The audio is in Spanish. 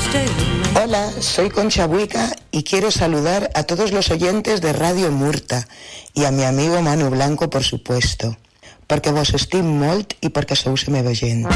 Hola, soy Concha Buica y quiero saludar a todos los oyentes de Radio Murta y a mi amigo Manu Blanco, por supuesto, perquè vos estim molt i perquè sou la meva gent.